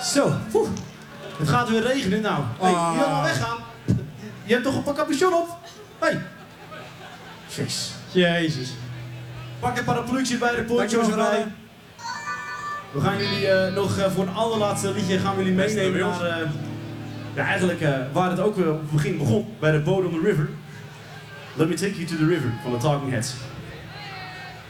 Zo, het gaat weer regenen nou. Hey, je wil nou weggaan? Je hebt toch een capuchon op? Hey. Jezus. Pak een parapluutje bij de poncho's erbij. We gaan jullie nog voor een allerlaatste liedje gaan we jullie meenemen naar eigenlijk waar het ook weer op het begin begon, bij de Boat on the River. Let me take you to the river van de Talking Heads.